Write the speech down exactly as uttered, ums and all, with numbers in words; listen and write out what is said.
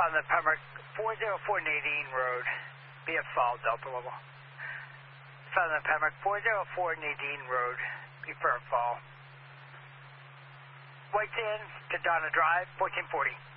Found the Pembroke four oh four Nadine Road, B F Fall Delta level. Found the Pembroke four oh four Nadine Road, B F Fall. White Sands to Donna Drive, fourteen forty.